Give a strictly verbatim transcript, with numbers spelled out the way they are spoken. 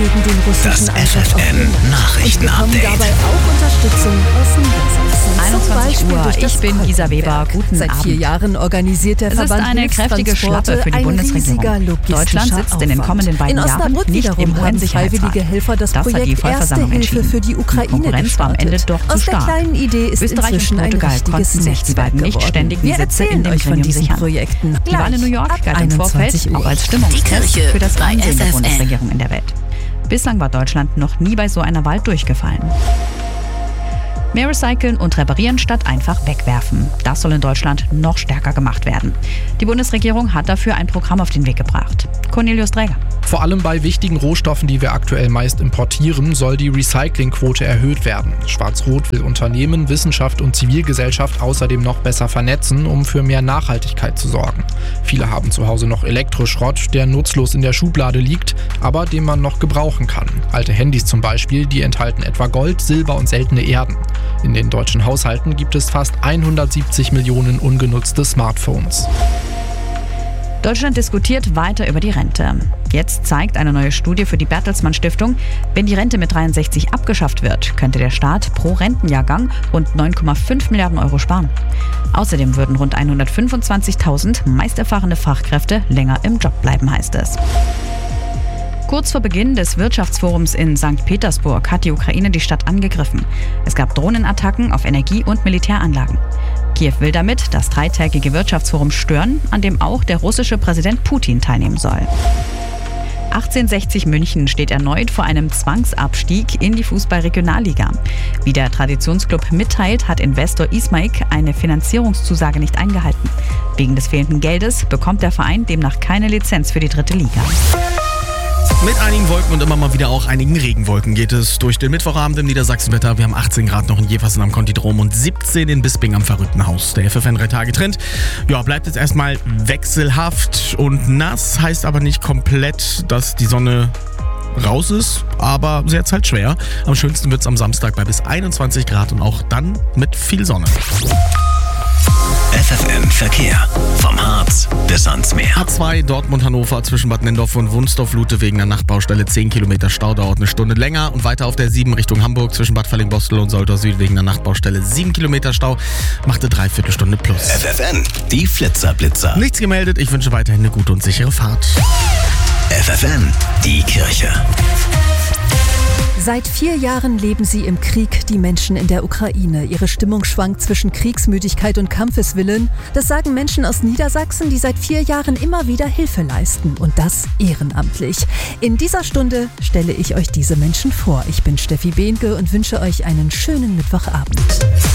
gegen den russischen Das Angriff auf F F N Russland und Nachrichtenupdate. bekommen dabei auch Unterstützung aus Niedersachsen. einundzwanzig Zum Beispiel Uhr. durch das Ich bin Gisa Weber. Kolbenwerk. Guten Seit vier Abend. Jahren organisiert der Es ist Verband eine kräftige Hilfstransporte, Schlappe für die ein Bundesregierung. riesiger logistischer Deutschland sitzt in den Aufwand. kommenden beiden in Jahren Osnabrück nicht im wiederum haben U N-Sicherheitsrat. freiwillige Helfer das, Das hat die Projekt Erste Vollversammlung Hilfe entschieden. für die Ukraine Die Konkurrenz war am Ende gestartet. doch zu Aus der stark. kleinen Idee ist Österreich und inzwischen ein Portugal richtiges konnten sich die beiden Netzwerk nicht ständigen geworden. Wir Sitze in erzählen dem euch von Gremium diesen sichern. Projekten. Die Wahl in New York Ab galt im Vorfeld einundzwanzig Uhr. auch als Die Stimmungstest Kirche für das bei Ansehen der F F N. Bundesregierung in der Welt. Bislang war Deutschland noch nie bei so einer Wahl durchgefallen. Mehr recyceln und reparieren statt einfach wegwerfen. Das soll in Deutschland noch stärker gemacht werden. Die Bundesregierung hat dafür ein Programm auf den Weg gebracht. Cornelius Dräger. Vor allem bei wichtigen Rohstoffen, die wir aktuell meist importieren, soll die Recyclingquote erhöht werden. Schwarz-Rot will Unternehmen, Wissenschaft und Zivilgesellschaft außerdem noch besser vernetzen, um für mehr Nachhaltigkeit zu sorgen. Viele haben zu Hause noch Elektroschrott, der nutzlos in der Schublade liegt, aber den man noch gebrauchen kann. Alte Handys zum Beispiel, die enthalten etwa Gold, Silber und seltene Erden. In den deutschen Haushalten gibt es fast hundertsiebzig Millionen ungenutzte Smartphones. Deutschland diskutiert weiter über die Rente. Jetzt zeigt eine neue Studie für die Bertelsmann Stiftung, wenn die Rente mit dreiundsechzig abgeschafft wird, könnte der Staat pro Rentenjahrgang rund neun Komma fünf Milliarden Euro sparen. Außerdem würden rund hundertfünfundzwanzigtausend meist erfahrene Fachkräfte länger im Job bleiben, heißt es. Kurz vor Beginn des Wirtschaftsforums in Sankt Petersburg hat die Ukraine die Stadt angegriffen. Es gab Drohnenattacken auf Energie- und Militäranlagen. Kiew will damit das dreitägige Wirtschaftsforum stören, an dem auch der russische Präsident Putin teilnehmen soll. achtzehnhundertsechzig München steht erneut vor einem Zwangsabstieg in die Fußball-Regionalliga. Wie der Traditionsclub mitteilt, hat Investor Ismaik eine Finanzierungszusage nicht eingehalten. Wegen des fehlenden Geldes bekommt der Verein demnach keine Lizenz für die dritte Liga. Mit einigen Wolken und immer mal wieder auch einigen Regenwolken geht es durch den Mittwochabend im Niedersachsenwetter. Wir haben achtzehn Grad noch in Jeversen am Kontidrom und siebzehn in Bisping am verrückten Haus. Der F F N drei Tage Trend. Ja, bleibt jetzt erstmal wechselhaft und nass, heißt aber nicht komplett, dass die Sonne raus ist, aber sie hat's halt schwer. Am schönsten wird's am Samstag bei bis einundzwanzig Grad und auch dann mit viel Sonne. F F N Verkehr. Vom Harz bis ans Meer. A zwei Dortmund-Hannover zwischen Bad Nendorf und Wunsdorf-Lute wegen einer Nachtbaustelle zehn Kilometer Stau, dauert eine Stunde länger. Und weiter auf der sieben Richtung Hamburg zwischen Bad Falling-Bostel und Soltau Süd wegen einer Nachtbaustelle sieben Kilometer Stau, machte dreiviertel Stunde plus. F F N, die Flitzerblitzer. Nichts gemeldet, ich wünsche weiterhin eine gute und sichere Fahrt. F F N, die Kirche. Seit vier Jahren leben sie im Krieg, die Menschen in der Ukraine. Ihre Stimmung schwankt zwischen Kriegsmüdigkeit und Kampfeswillen. Das sagen Menschen aus Niedersachsen, die seit vier Jahren immer wieder Hilfe leisten. Und das ehrenamtlich. In dieser Stunde stelle ich euch diese Menschen vor. Ich bin Steffi Behnke und wünsche euch einen schönen Mittwochabend.